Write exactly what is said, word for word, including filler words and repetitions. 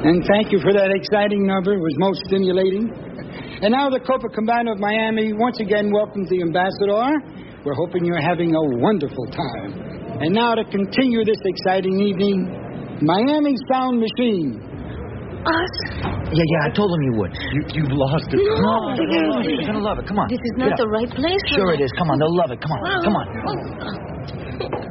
And thank you for that exciting number. It was most stimulating. And now the Copacabana of Miami once again welcomes the ambassador. We're hoping you're having a wonderful time. And now to continue this exciting evening, Miami Sound Machine. Us? Yeah, yeah, I told him you would. You, you've lost it. No, no, no, no, no, you're going to love it. Come on. This is not the right place for Sure me. it is. Come on, they'll love it. Come on, come on. Oh.